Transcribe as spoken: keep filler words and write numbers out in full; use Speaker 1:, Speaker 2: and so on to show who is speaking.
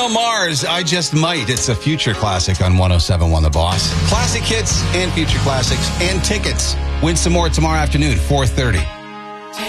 Speaker 1: Bruno Mars, I Just Might. It's a future classic on one oh seven point one The Boss. Classic hits and future classics and tickets. Win some more tomorrow afternoon, four thirty.